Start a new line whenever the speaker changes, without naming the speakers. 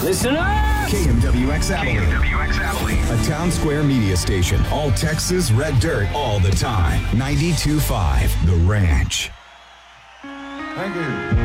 Listen up!
KMWX Abilene. A Town Square media station. All Texas red dirt all the time. 92.5 The Ranch.
Thank you.